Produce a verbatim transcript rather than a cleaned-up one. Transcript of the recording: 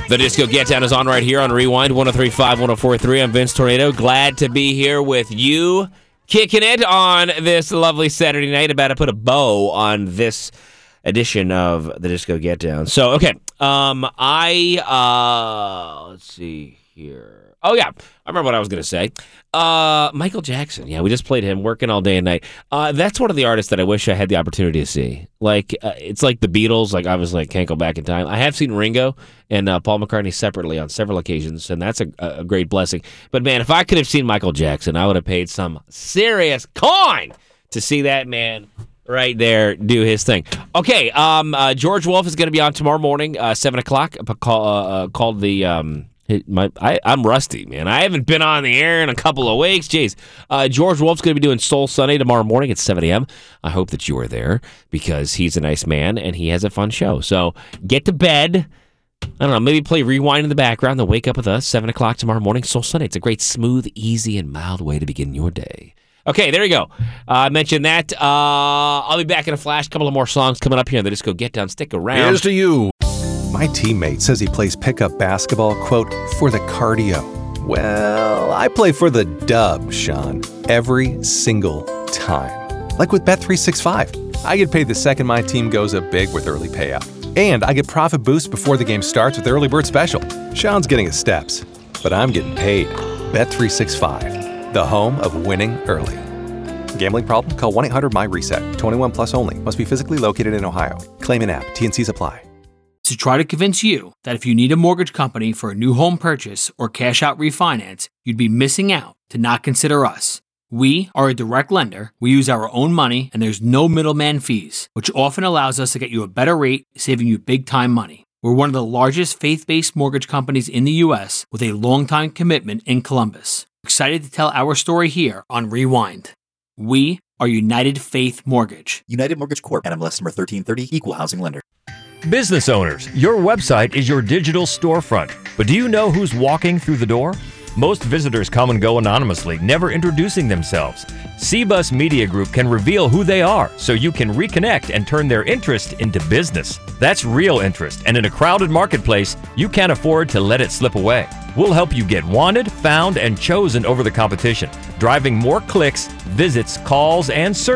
The Disco Get Down is on right here on Rewind, one oh three point five, one oh four point three. I'm Vince Tornado. Glad to be here with you, kicking it on this lovely Saturday night. About to put a bow on this edition of the Disco Get Down. So, okay, um, I, uh, let's see here. Oh, yeah, I remember what I was going to say. Uh, Michael Jackson. Yeah, we just played him, working all day and night. Uh, that's one of the artists that I wish I had the opportunity to see. Like, uh, it's like the Beatles. Like, obviously, I can't go back in time. I have seen Ringo and uh, Paul McCartney separately on several occasions, and that's a, a great blessing. But, man, if I could have seen Michael Jackson, I would have paid some serious coin to see that man right there do his thing. Okay, um, uh, George Wolf is going to be on tomorrow morning, uh, seven o'clock, call, uh, called the... Um, My, I, I'm rusty, man. I haven't been on the air in a couple of weeks. Jeez. Uh, George Wolf's going to be doing Soul Sunday tomorrow morning at seven a.m. I hope that you are there because he's a nice man and he has a fun show. So get to bed. I don't know, maybe play Rewind in the background, then wake up with us, seven o'clock tomorrow morning, Soul Sunday. It's a great, smooth, easy, and mild way to begin your day. Okay, there you go. Uh, I mentioned that. Uh, I'll be back in a flash. A couple of more songs coming up here on the Disco Get Down. Stick around. Here's to you. My teammate says he plays pickup basketball, quote, for the cardio. Well, I play for the dub, Sean, every single time. Like with Bet three sixty-five. I get paid the second my team goes up big with early payout. And I get profit boost before the game starts with Early Bird Special. Sean's getting his steps, but I'm getting paid. Bet three sixty-five, the home of winning early. Gambling problem? Call one eight hundred M Y reset. twenty-one plus only. Must be physically located in Ohio. Claim in app. T and C's apply. To try to convince you that if you need a mortgage company for a new home purchase or cash out refinance, you'd be missing out to not consider us. We are a direct lender, we use our own money, and there's no middleman fees, which often allows us to get you a better rate, saving you big time money. We're one of the largest faith-based mortgage companies in the U S with a long-time commitment in Columbus. Excited to tell our story here on Rewind. We are United Faith Mortgage. United Mortgage Corp. N M L S number thirteen thirty, Equal Housing Lender. Business owners, your website is your digital storefront. But do you know who's walking through the door? Most visitors come and go anonymously, never introducing themselves. C-Bus Media Group can reveal who they are so you can reconnect and turn their interest into business. That's real interest, and in a crowded marketplace, you can't afford to let it slip away. We'll help you get wanted, found, and chosen over the competition, driving more clicks, visits, calls, and search